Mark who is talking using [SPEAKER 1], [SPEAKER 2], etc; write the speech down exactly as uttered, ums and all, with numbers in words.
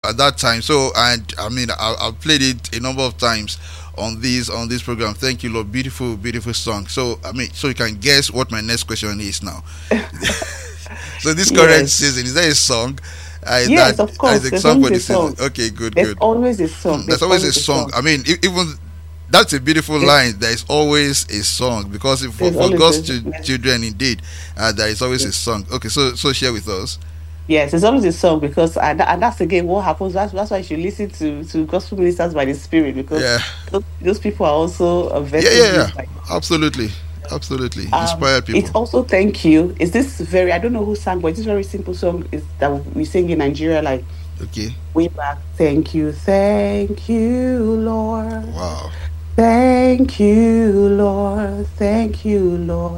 [SPEAKER 1] at that time. So, and I mean, I, I've played it a number of times on this on this program. Thank you, Lord. Beautiful, beautiful song. So, I mean, so you can guess what my next question is now. So, this current
[SPEAKER 2] Yes.
[SPEAKER 1] season, is there a song uh,
[SPEAKER 2] Yes,
[SPEAKER 1] that
[SPEAKER 2] of
[SPEAKER 1] uh, is
[SPEAKER 2] course.
[SPEAKER 1] a
[SPEAKER 2] There's
[SPEAKER 1] song for
[SPEAKER 2] always a
[SPEAKER 1] this season?
[SPEAKER 2] song.
[SPEAKER 1] Okay, good,
[SPEAKER 2] There's
[SPEAKER 1] good.
[SPEAKER 2] always a song.
[SPEAKER 1] Hmm, there's
[SPEAKER 2] There's
[SPEAKER 1] always a
[SPEAKER 2] always a
[SPEAKER 1] song.
[SPEAKER 2] song.
[SPEAKER 1] I mean, e- even that's a beautiful
[SPEAKER 2] There's,
[SPEAKER 1] line. There is always a song because if, for,
[SPEAKER 2] there's
[SPEAKER 1] for
[SPEAKER 2] always
[SPEAKER 1] God's
[SPEAKER 2] a
[SPEAKER 1] ch-
[SPEAKER 2] yes.
[SPEAKER 1] children, indeed, uh, there is always a
[SPEAKER 2] Yes.
[SPEAKER 1] song. Okay, so so share with us.
[SPEAKER 2] Yes, there's always a song because and, and that's again what happens. That's that's why you should listen to to gospel ministers by the Spirit because
[SPEAKER 1] Yeah,
[SPEAKER 2] those, those people are also uh,
[SPEAKER 1] yeah,
[SPEAKER 2] vessels
[SPEAKER 1] yeah, yeah.
[SPEAKER 2] used by the Spirit.
[SPEAKER 1] Absolutely, absolutely.
[SPEAKER 2] Um,
[SPEAKER 1] Inspired
[SPEAKER 2] it's
[SPEAKER 1] people.
[SPEAKER 2] also thank you. Is this very? I don't know who sang, but this very simple song is that we sing in Nigeria like
[SPEAKER 1] Okay.
[SPEAKER 2] way back. Thank you, thank you, Lord.
[SPEAKER 1] Wow.
[SPEAKER 2] Thank you, Lord. Thank you, Lord.